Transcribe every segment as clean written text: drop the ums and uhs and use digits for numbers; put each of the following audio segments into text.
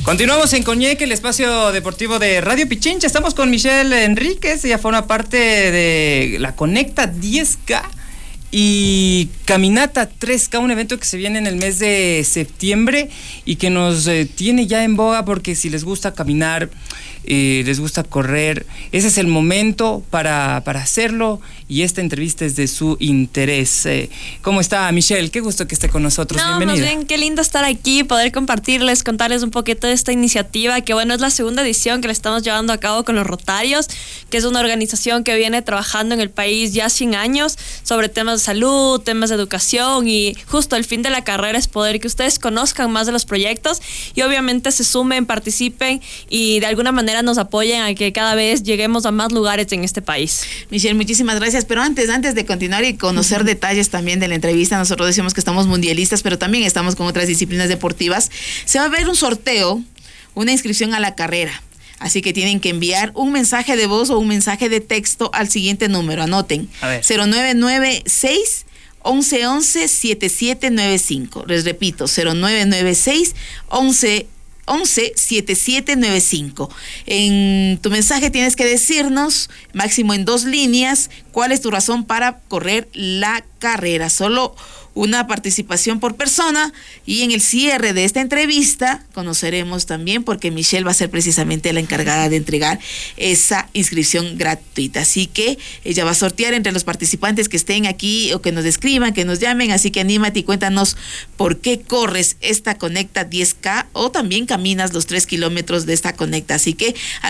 Continuamos en Coñeque, el espacio deportivo de Radio Pichincha. Estamos con Michelle Enríquez, ella forma parte de la Conecta 10K y Caminata 3K, un evento que se viene en el mes de septiembre y que nos tiene ya en boga, porque si les gusta caminar, les gusta correr, ese es el momento para hacerlo, y esta entrevista es de su interés. ¿Cómo está, Michelle? Qué gusto que esté con nosotros. Bienvenida. Más bien, qué lindo estar aquí, poder compartirles, contarles un poquito de esta iniciativa, que bueno, es la segunda edición que la estamos llevando a cabo con los Rotarios, que es una organización que viene trabajando en el país ya 100 años sobre temas de salud, temas de educación, y justo el fin de la carrera es poder que ustedes conozcan más de los proyectos y obviamente se sumen, participen y de alguna manera nos apoyen a que cada vez lleguemos a más lugares en este país. Michelle, muchísimas gracias, pero antes de continuar y conocer detalles también de la entrevista, nosotros decimos que estamos mundialistas, pero también estamos con otras disciplinas deportivas. Se va a ver un sorteo, una inscripción a la carrera. Así que tienen que enviar un mensaje de voz o un mensaje de texto al siguiente número. Anoten: 0996 1111 7795. Les repito, 0996 1111 7795. En tu mensaje tienes que decirnos, máximo en 2 líneas, cuál es tu razón para correr la carrera. Solo una participación por persona, y en el cierre de esta entrevista conoceremos también, porque Michelle va a ser precisamente la encargada de entregar esa inscripción gratuita. Así que ella va a sortear entre los participantes que estén aquí o que nos escriban, que nos llamen. Así que anímate y cuéntanos por qué corres esta Conecta 10K o también caminas los 3 kilómetros de esta Conecta. Así que al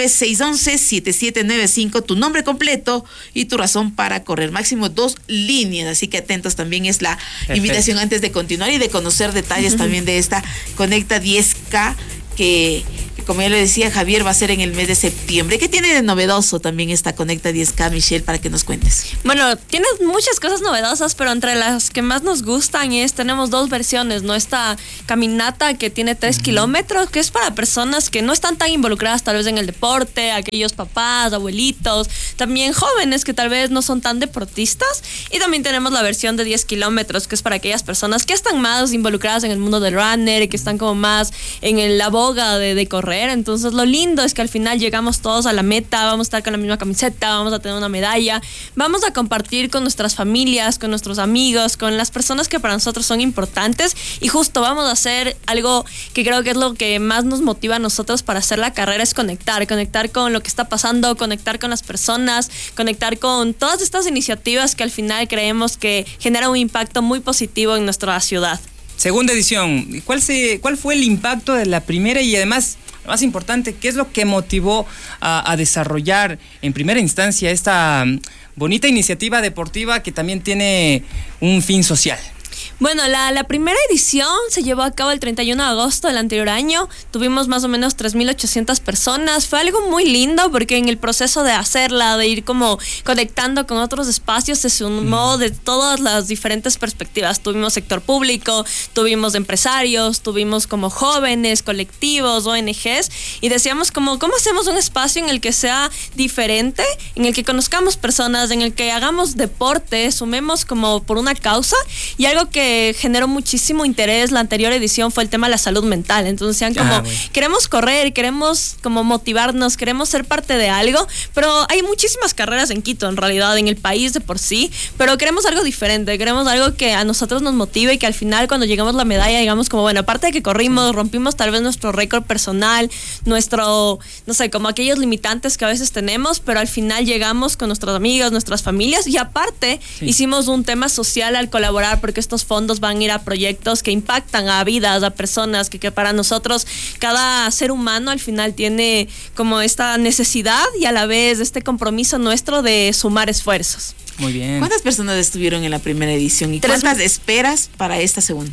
0961177795, tu nombre completo y tu razón para correr, máximo 2 líneas. Así que atentos, también es la invitación antes de continuar y de conocer detalles también de esta Conecta 10K que como ya le decía Javier, va a ser en el mes de septiembre. ¿Qué tiene de novedoso también esta Conecta 10K, Michelle, para que nos cuentes? Bueno, tiene muchas cosas novedosas, pero entre las que más nos gustan tenemos 2 versiones, ¿no? Esta caminata que tiene 3 kilómetros, que es para personas que no están tan involucradas tal vez en el deporte, aquellos papás, abuelitos, también jóvenes que tal vez no son tan deportistas. Y también tenemos la versión de 10 kilómetros, que es para aquellas personas que están más involucradas en el mundo del runner, que están como más en la boga de correr. Entonces lo lindo es que al final llegamos todos a la meta, vamos a estar con la misma camiseta, vamos a tener una medalla, vamos a compartir con nuestras familias, con nuestros amigos, con las personas que para nosotros son importantes, y justo vamos a hacer algo que creo que es lo que más nos motiva a nosotros para hacer la carrera, es conectar con lo que está pasando, conectar con las personas, conectar con todas estas iniciativas que al final creemos que generan un impacto muy positivo en nuestra ciudad. Segunda edición, ¿cuál fue el impacto de la primera? Y además, lo más importante, ¿qué es lo que motivó a desarrollar en primera instancia esta bonita iniciativa deportiva que también tiene un fin social? Bueno, la primera edición se llevó a cabo el 31 de agosto del anterior año. Tuvimos más o menos 3,800 personas. Fue algo muy lindo porque en el proceso de hacerla, de ir como conectando con otros espacios, se sumó de todas las diferentes perspectivas. Tuvimos sector público, tuvimos empresarios, tuvimos como jóvenes, colectivos, ONGs, y decíamos como, ¿cómo hacemos un espacio en el que sea diferente, en el que conozcamos personas, en el que hagamos deporte, sumemos como por una causa? Y algo que generó muchísimo interés la anterior edición fue el tema de la salud mental. Entonces decían como, queremos correr, queremos como motivarnos, queremos ser parte de algo, pero hay muchísimas carreras en Quito, en realidad, en el país de por sí, pero queremos algo diferente, queremos algo que a nosotros nos motive y que al final cuando llegamos a la medalla digamos como, bueno, aparte de que corrimos, rompimos tal vez nuestro récord personal, nuestro, no sé, como aquellos limitantes que a veces tenemos, pero al final llegamos con nuestros amigos, nuestras familias, y aparte hicimos un tema social al colaborar, porque estos fondos van a ir a proyectos que impactan a vidas, a personas, que para nosotros cada ser humano al final tiene como esta necesidad y a la vez este compromiso nuestro de sumar esfuerzos. Muy bien. ¿Cuántas personas estuvieron en la primera edición y cuántas esperas para esta segunda?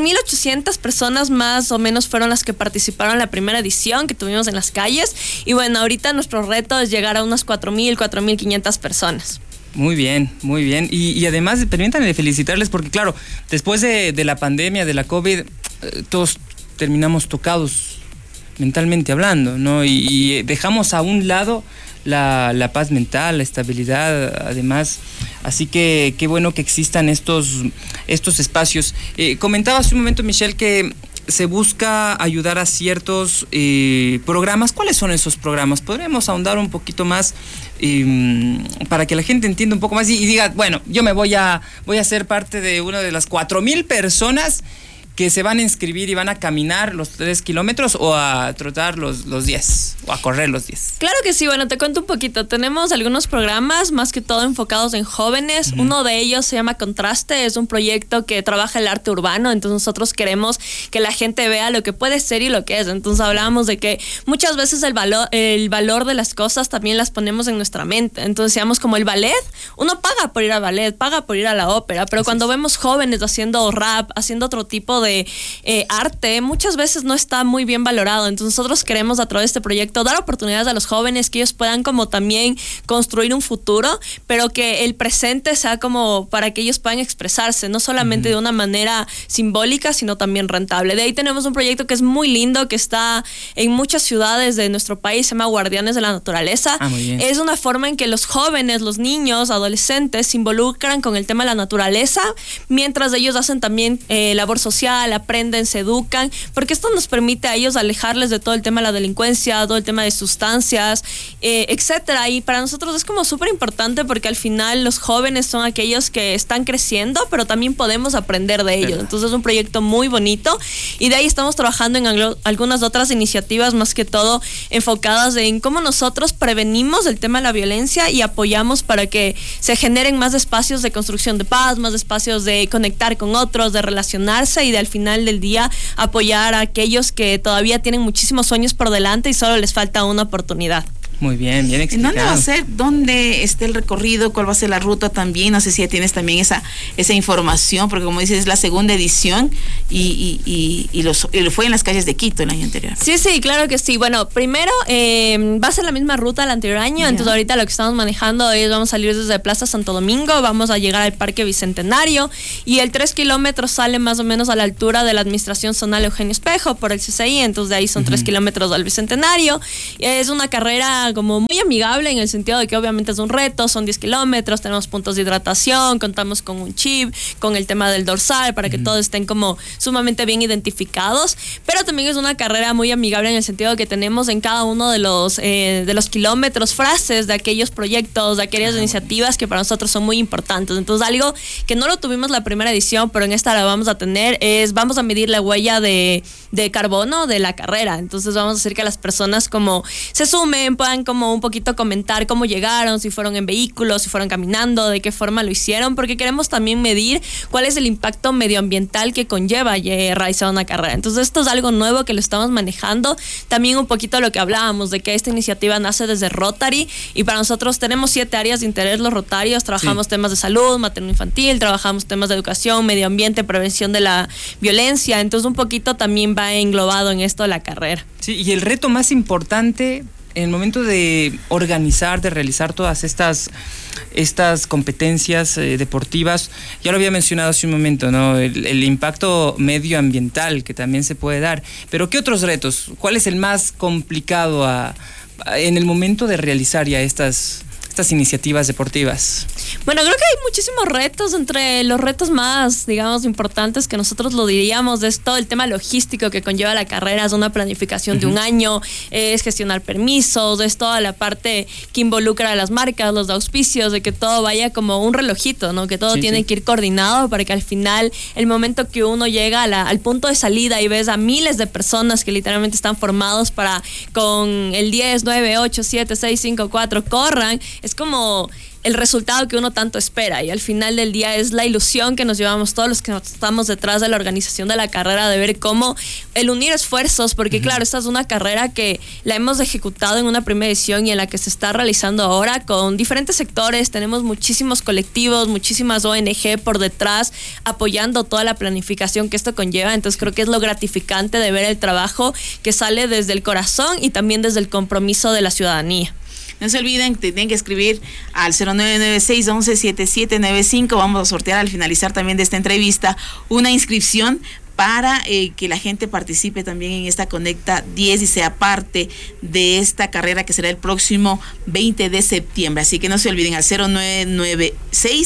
3,800 personas más o menos fueron las que participaron en la primera edición que tuvimos en las calles, y bueno, ahorita nuestro reto es llegar a unas 4,500 personas. Muy bien, muy bien. Y además, permítanme felicitarles porque, claro, después de la pandemia, de la COVID, todos terminamos tocados mentalmente hablando, ¿no? Y dejamos a un lado la paz mental, la estabilidad, además. Así que qué bueno que existan estos espacios. Comentaba hace un momento, Michelle, que se busca ayudar a ciertos programas. ¿Cuáles son esos programas? ¿Podríamos ahondar un poquito más para que la gente entienda un poco más y diga, bueno, yo me voy a ser parte de una de las 4,000 personas que se van a inscribir y van a caminar los 3 kilómetros o a trotar los 10 o a correr los 10? Claro que sí, bueno, te cuento un poquito. Tenemos algunos programas más que todo enfocados en jóvenes. Uno de ellos se llama Contraste, es un proyecto que trabaja el arte urbano, entonces nosotros queremos que la gente vea lo que puede ser y lo que es. Entonces hablábamos de que muchas veces el valor de las cosas también las ponemos en nuestra mente. Entonces decíamos como el ballet, uno paga por ir al ballet, paga por ir a la ópera, pero cuando vemos jóvenes haciendo rap, haciendo otro tipo de arte, muchas veces no está muy bien valorado. Entonces nosotros queremos a través de este proyecto dar oportunidades a los jóvenes, que ellos puedan como también construir un futuro, pero que el presente sea como para que ellos puedan expresarse, no solamente de una manera simbólica, sino también rentable. De ahí tenemos un proyecto que es muy lindo, que está en muchas ciudades de nuestro país, se llama Guardianes de la Naturaleza. Es una forma en que los jóvenes, los niños, adolescentes se involucran con el tema de la naturaleza, mientras ellos hacen también labor social, aprenden, se educan, porque esto nos permite a ellos alejarles de todo el tema de la delincuencia, todo el tema de sustancias, etcétera. Y para nosotros es como súper importante porque al final los jóvenes son aquellos que están creciendo, pero también podemos aprender de ellos. Entonces es un proyecto muy bonito y de ahí estamos trabajando en algunas otras iniciativas, más que todo enfocadas en cómo nosotros prevenimos el tema de la violencia y apoyamos para que se generen más espacios de construcción de paz, más espacios de conectar con otros, de relacionarse y de al final del día apoyar a aquellos que todavía tienen muchísimos sueños por delante y solo les falta una oportunidad. Muy bien, bien explicado. ¿Dónde va a ser? ¿Dónde está el recorrido? ¿Cuál va a ser la ruta también? No sé si ya tienes también esa información, porque como dices, es la segunda edición y fue en las calles de Quito el año anterior. Sí, claro que sí. Bueno, primero va a ser la misma ruta del anterior año, entonces ahorita lo que estamos manejando es vamos a salir desde Plaza Santo Domingo, vamos a llegar al Parque Bicentenario y el 3 kilómetros sale más o menos a la altura de la Administración Zonal Eugenio Espejo por el CCI, entonces de ahí son 3 kilómetros al Bicentenario. Es una carrera como muy amigable en el sentido de que obviamente es un reto, son 10 kilómetros, tenemos puntos de hidratación, contamos con un chip, con el tema del dorsal para que todos estén como sumamente bien identificados, pero también es una carrera muy amigable en el sentido de que tenemos en cada uno de los kilómetros frases de aquellos proyectos, de aquellas iniciativas que para nosotros son muy importantes. Entonces algo que no lo tuvimos la primera edición, pero en esta la vamos a tener, vamos a medir la huella de carbono de la carrera. Entonces vamos a hacer que las personas como se sumen, puedan como un poquito comentar cómo llegaron, si fueron en vehículos, si fueron caminando, de qué forma lo hicieron, porque queremos también medir cuál es el impacto medioambiental que conlleva realizar una carrera. Entonces esto es algo nuevo que lo estamos manejando. También un poquito lo que hablábamos de que esta iniciativa nace desde Rotary y para nosotros tenemos 7 áreas de interés los rotarios, trabajamos temas de salud, materno-infantil, trabajamos temas de educación, medio ambiente, prevención de la violencia, entonces un poquito también va englobado en esto de la carrera. Sí, y el reto más importante en el momento de organizar, de realizar todas estas competencias deportivas, ya lo había mencionado hace un momento, ¿no? El impacto medioambiental que también se puede dar. Pero ¿qué otros retos? ¿Cuál es el más complicado en el momento de realizar ya estas iniciativas deportivas? Bueno, creo que hay muchísimos retos. Entre los retos más, digamos, importantes que nosotros lo diríamos es todo el tema logístico que conlleva la carrera, es una planificación de un año, es gestionar permisos, es toda la parte que involucra a las marcas, los auspicios, de que todo vaya como un relojito, ¿no? Que todo tiene que ir coordinado para que al final, el momento que uno llega al punto de salida y ves a miles de personas que literalmente están formados para con el 10, 9, 8, 7, 6, 5, 4 corran, es como el resultado que uno tanto espera y al final del día es la ilusión que nos llevamos todos los que estamos detrás de la organización de la carrera, de ver cómo el unir esfuerzos, porque claro, esta es una carrera que la hemos ejecutado en una primera edición y en la que se está realizando ahora con diferentes sectores, tenemos muchísimos colectivos, muchísimas ONG por detrás apoyando toda la planificación que esto conlleva, entonces creo que es lo gratificante de ver el trabajo que sale desde el corazón y también desde el compromiso de la ciudadanía. No se olviden que tienen que escribir al 0996-117795. Vamos a sortear al finalizar también de esta entrevista una inscripción para que la gente participe también en esta Conecta 10 y sea parte de esta carrera que será el próximo 20 de septiembre. Así que no se olviden al 0996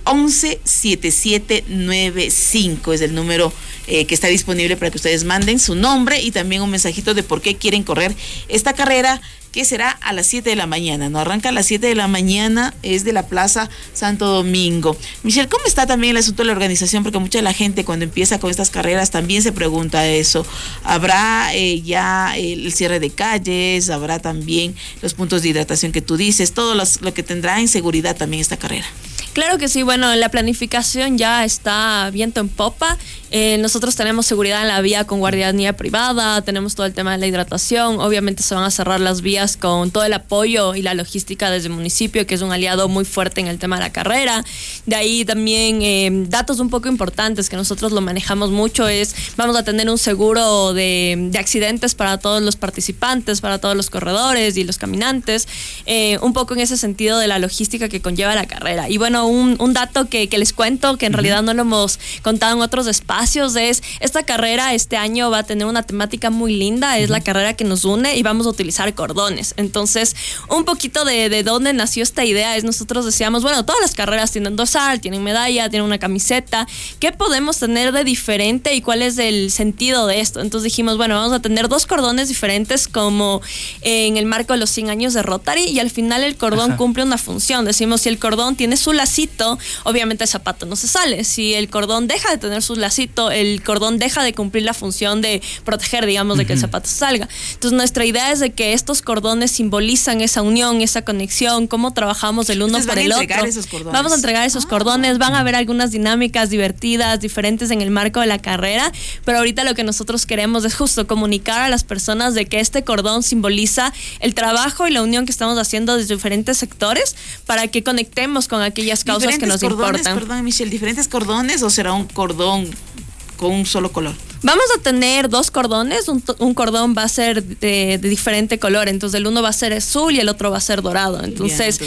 117795 es el número que está disponible para que ustedes manden su nombre y también un mensajito de por qué quieren correr esta carrera, que será a las 7 de la mañana, ¿no? Arranca a las 7 de la mañana, es de la Plaza Santo Domingo. Michelle, ¿cómo está también el asunto de la organización? Porque mucha de la gente cuando empieza con estas carreras también se pregunta eso. ¿Habrá ya el cierre de calles? ¿Habrá también los puntos de hidratación que tú dices? Todo lo que tendrá en seguridad también esta carrera. Claro que sí, bueno, la planificación ya está viento en popa. Nosotros tenemos seguridad en la vía con guardianía privada, tenemos todo el tema de la hidratación, obviamente se van a cerrar las vías con todo el apoyo y la logística desde el municipio, que es un aliado muy fuerte en el tema de la carrera. De ahí también datos un poco importantes que nosotros lo manejamos mucho es, vamos a tener un seguro de accidentes para todos los participantes, para todos los corredores y los caminantes, un poco en ese sentido de la logística que conlleva la carrera. Y bueno, un dato que les cuento, que en realidad no lo hemos contado en otros espacios, es esta carrera este año va a tener una temática muy linda, es la carrera que nos une y vamos a utilizar cordones. Entonces, un poquito de dónde nació esta idea es nosotros decíamos, bueno, todas las carreras tienen dorsal, tienen medalla, tienen una camiseta, ¿qué podemos tener de diferente y cuál es el sentido de esto? Entonces dijimos, bueno, vamos a tener 2 cordones diferentes como en el marco de los 100 años de Rotary y al final el cordón cumple una función. Decimos, si el cordón tiene su lacito, obviamente el zapato no se sale. Si el cordón deja de tener su lacito, el cordón deja de cumplir la función de proteger, digamos, de que el zapato salga. Entonces nuestra idea es de que estos cordones simbolizan esa unión, esa conexión, cómo trabajamos el uno por el otro. Vamos a entregar esos cordones, van a haber algunas dinámicas divertidas, diferentes en el marco de la carrera, pero ahorita lo que nosotros queremos es justo comunicar a las personas de que este cordón simboliza el trabajo y la unión que estamos haciendo desde diferentes sectores para que conectemos con aquellas causas que nos importan. Perdón, Michelle, ¿diferentes cordones o será un cordón con un solo color? Vamos a tener 2 cordones, un cordón va a ser de diferente color, entonces el uno va a ser azul y el otro va a ser dorado, entonces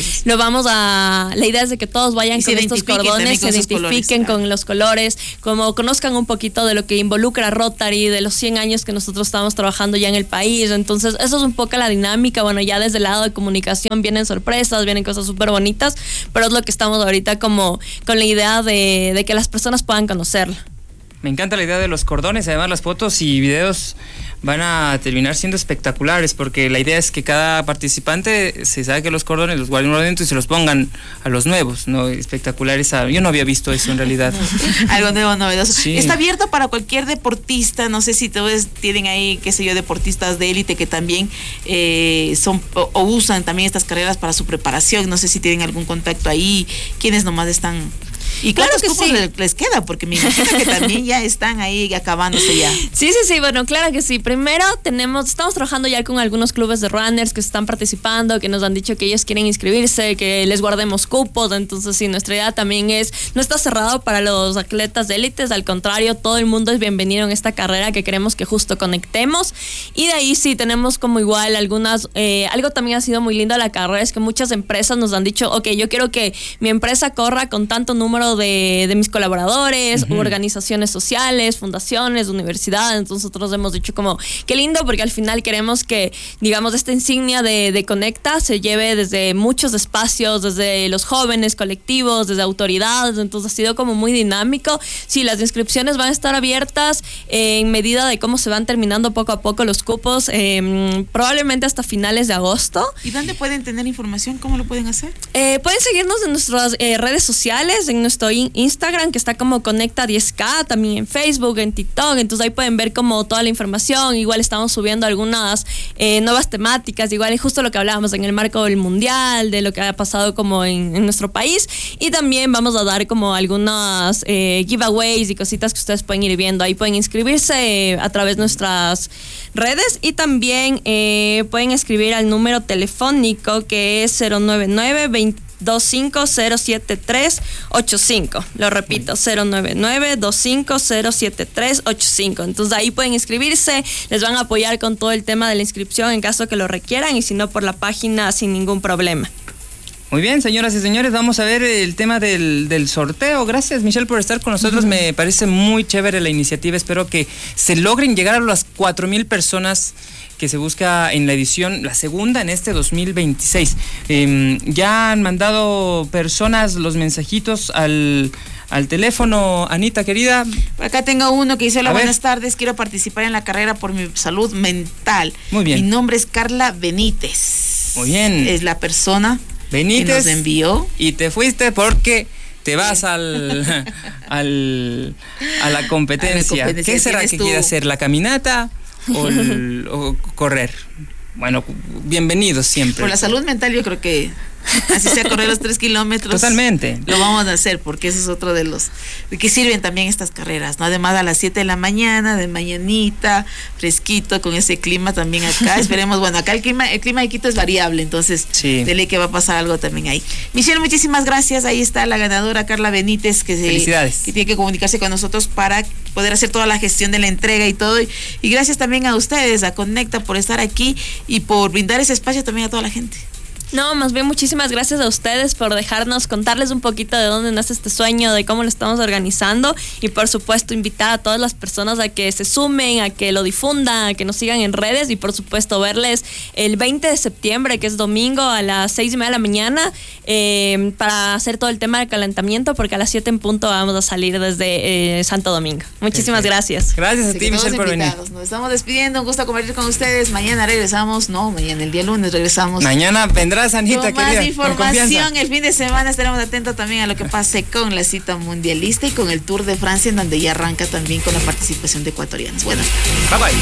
la idea es de que todos vayan con estos cordones, se identifiquen con los colores, como conozcan un poquito de lo que involucra Rotary, de los 100 años que nosotros estamos trabajando ya en el país, entonces eso es un poco la dinámica. Bueno, ya desde el lado de comunicación vienen sorpresas, vienen cosas súper bonitas, pero es lo que estamos ahorita como con la idea de que las personas puedan conocerlo. Me encanta la idea de los cordones, además las fotos y videos van a terminar siendo espectaculares porque la idea es que cada participante se saque los cordones, los guarden adentro y se los pongan a los nuevos, ¿no? Espectacular yo no había visto eso en realidad. Algo nuevo, novedoso. Sí. Está abierto para cualquier deportista, no sé si todos tienen ahí, qué sé yo, deportistas de élite que también son o usan también estas carreras para su preparación, no sé si tienen algún contacto ahí, quienes nomás están... ¿Y cuántos cupos les queda? Porque me imagino que también ya están ahí acabándose ya. Sí, bueno, claro que sí. Primero estamos trabajando ya con algunos clubes de runners que están participando, que nos han dicho que ellos quieren inscribirse, que les guardemos cupos. Entonces sí, nuestra idea también no está cerrado para los atletas de élites, al contrario, todo el mundo es bienvenido en esta carrera que queremos que justo conectemos. Y de ahí sí tenemos como igual algo también ha sido muy lindo de la carrera, es que muchas empresas nos han dicho, ok, yo quiero que mi empresa corra con tanto número de mis colaboradores, organizaciones sociales, fundaciones, universidades. Entonces nosotros hemos dicho como, qué lindo, porque al final queremos que, digamos, esta insignia de Conecta se lleve desde muchos espacios, desde los jóvenes, colectivos, desde autoridades. Entonces ha sido como muy dinámico. Sí, las inscripciones van a estar abiertas en medida de cómo se van terminando poco a poco los cupos, probablemente hasta finales de agosto. ¿Y dónde pueden tener información? ¿Cómo lo pueden hacer? Pueden seguirnos en nuestras redes sociales, en nuestro Instagram, que está como Conecta 10K, también en Facebook, en TikTok. Entonces ahí pueden ver como toda la información. Igual estamos subiendo algunas nuevas temáticas, igual justo lo que hablábamos en el marco del mundial, de lo que ha pasado como en nuestro país. Y también vamos a dar como algunas giveaways y cositas que ustedes pueden ir viendo. Ahí pueden inscribirse a través de nuestras redes y también pueden escribir al número telefónico que es 099-2507-385. Lo repito, 099-2507-385. Entonces ahí pueden inscribirse, les van a apoyar con todo el tema de la inscripción en caso que lo requieran y si no por la página sin ningún problema. Muy bien, señoras y señores, vamos a ver el tema del sorteo. Gracias, Michelle, por estar con nosotros. Me parece muy chévere la iniciativa. Espero que se logren llegar a las 4,000 personas que se busca en la edición, la segunda en este 2026. Ya han mandado personas los mensajitos al teléfono, Anita querida. Acá tengo uno que dice: hola, buenas tardes, quiero participar en la carrera por mi salud mental. Muy bien. Mi nombre es Carla Benítez. Muy bien. Es la persona Benítez, que nos envió. Y te fuiste porque te vas a la competencia. ¿Qué será que quieres hacer? ¿La caminata o correr? Bueno, bienvenidos siempre. Por la salud mental, yo creo que así sea correr los 3 kilómetros. Totalmente. Lo vamos a hacer, porque ese es otro de los que sirven también estas carreras, ¿no? Además, a las 7 de la mañana, de mañanita, fresquito, con ese clima también acá. Esperemos, bueno, acá el clima de Quito es variable, entonces sí, de ley que va a pasar algo también ahí. Michelle, muchísimas gracias. Ahí está la ganadora, Carla Benítez, felicidades, que tiene que comunicarse con nosotros para poder hacer toda la gestión de la entrega y todo. Y gracias también a ustedes, a Conecta, por estar aquí y por brindar ese espacio también a toda la gente. No, más bien muchísimas gracias a ustedes por dejarnos contarles un poquito de dónde nace este sueño, de cómo lo estamos organizando, y por supuesto invitar a todas las personas a que se sumen, a que lo difundan, a que nos sigan en redes, y por supuesto verles el 20 de septiembre, que es domingo, a las 6:30 de la mañana, para hacer todo el tema de calentamiento, porque a las 7 en punto vamos a salir desde Santo Domingo. Muchísimas gracias. Gracias a ti, Michelle, por venir. Nos estamos despidiendo, un gusto compartir con ustedes. Mañana regresamos, mañana el día lunes regresamos. Mañana vendrá Anita, con más querida, información. El fin de semana estaremos atentos también a lo que pase con la cita mundialista y con el Tour de Francia, en donde ya arranca también con la participación de ecuatorianos. Bueno, bye bye.